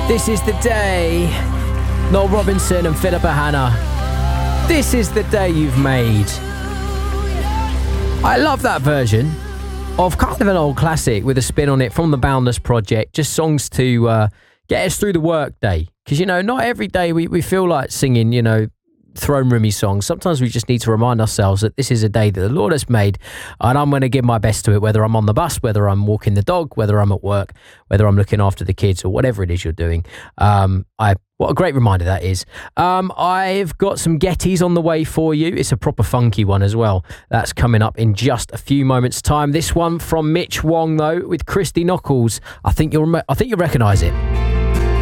This is the day. Noel Robinson and Philippa Hanna. This is the day you've made. I love that version of kind of an old classic with a spin on it from the Boundless Project. Just songs to get us through the work day. Because, you know, not every day we feel like singing, you know, throne roomy songs. Sometimes we just need to remind ourselves that this is a day that the Lord has made, and I'm going to give my best to it, whether I'm on the bus, whether I'm walking the dog, whether I'm at work, whether I'm looking after the kids, or whatever it is you're doing. What a great reminder that is. I've got some Gettys on the way for you. It's a proper funky one as well. That's coming up in just a few moments' time. This one from Mitch Wong, though, with Christy Nockels. I think you'll recognise it.